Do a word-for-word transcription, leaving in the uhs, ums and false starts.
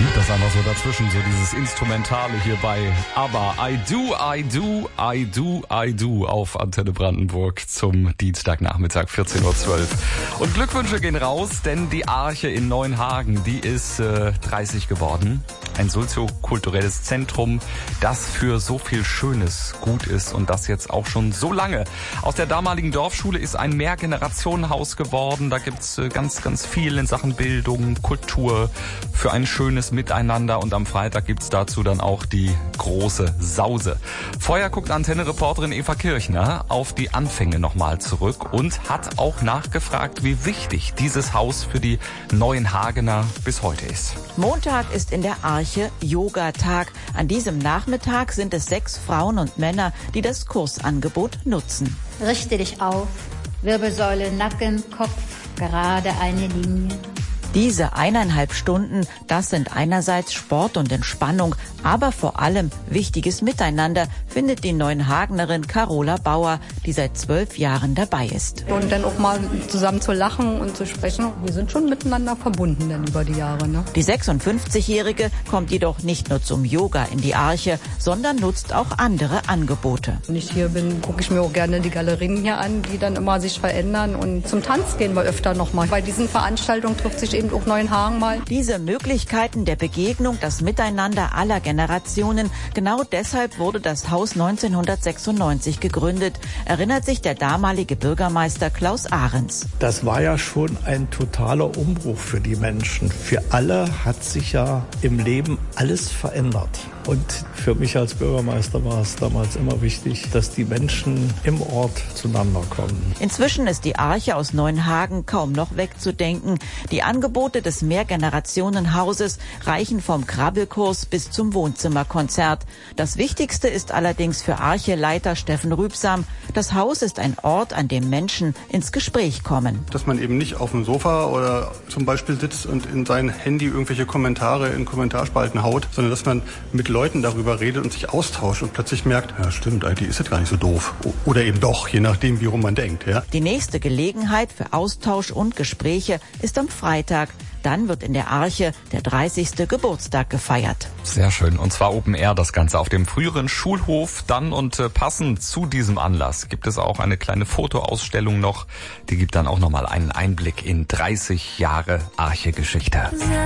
Das ist einfach so dazwischen, so dieses Instrumentale hier bei ABBA. I do, I do, I do, I do auf Antenne Brandenburg zum Dienstagnachmittag vierzehn Uhr zwölf. Und Glückwünsche gehen raus, denn die Arche in Neuenhagen, die ist äh, dreißig geworden. Ein soziokulturelles Zentrum, das für so viel Schönes gut ist und das jetzt auch schon so lange. Aus der damaligen Dorfschule ist ein Mehrgenerationenhaus geworden. Da gibt's äh, ganz, ganz viel in Sachen Bildung, Kultur, für ein schönes Miteinander. Und am Freitag gibt's dazu dann auch die große Sause. Vorher guckt Antenne-Reporterin Eva Kirchner auf die Anfänge nochmal zurück und hat auch nachgefragt, wie wichtig dieses Haus für die Neuenhagener bis heute ist. Montag ist in der Arche Yoga-Tag. An diesem Nachmittag sind es sechs Frauen und Männer, die das Kursangebot nutzen. Richte dich auf, Wirbelsäule, Nacken, Kopf, gerade eine Linie. Diese eineinhalb Stunden, das sind einerseits Sport und Entspannung, aber vor allem wichtiges Miteinander, findet die Neuenhagenerin Carola Bauer, die seit zwölf Jahren dabei ist. Und dann auch mal zusammen zu lachen und zu sprechen. Wir sind schon miteinander verbunden dann über die Jahre. Ne? Die sechsundfünfzigjährige kommt jedoch nicht nur zum Yoga in die Arche, sondern nutzt auch andere Angebote. Wenn ich hier bin, gucke ich mir auch gerne die Galerien hier an, die dann immer sich verändern. Und zum Tanz gehen wir öfter noch mal. Bei diesen Veranstaltungen trifft sich eben auch Neuenhagen mal. Diese Möglichkeiten der Begegnung, das Miteinander aller Generationen, genau deshalb wurde das Haus neunzehnhundertsechsundneunzig gegründet, erinnert sich der damalige Bürgermeister Klaus Ahrens. Das war ja schon ein totaler Umbruch für die Menschen. Für alle hat sich ja im Leben alles verändert. Und für mich als Bürgermeister war es damals immer wichtig, dass die Menschen im Ort zueinander kommen. Inzwischen ist die Arche aus Neuenhagen kaum noch wegzudenken. Die Angebote des Mehrgenerationenhauses reichen vom Krabbelkurs bis zum Wohnzimmerkonzert. Das Wichtigste ist allerdings für Arche-Leiter Steffen Rübsam: Das Haus ist ein Ort, an dem Menschen ins Gespräch kommen. Dass man eben nicht auf dem Sofa oder zum Beispiel sitzt und in sein Handy irgendwelche Kommentare in Kommentarspalten haut, sondern dass man mit Leuten darüber redet und sich austauscht und plötzlich merkt, ja stimmt, eigentlich ist das gar nicht so doof. Oder eben doch, je nachdem, wie rum man denkt. Ja? Die nächste Gelegenheit für Austausch und Gespräche ist am Freitag. Dann wird in der Arche der dreißigste Geburtstag gefeiert. Sehr schön. Und zwar Open Air das Ganze auf dem früheren Schulhof. Dann und äh, passend zu diesem Anlass gibt es auch eine kleine Fotoausstellung noch. Die gibt dann auch nochmal einen Einblick in dreißig Jahre Arche-Geschichte.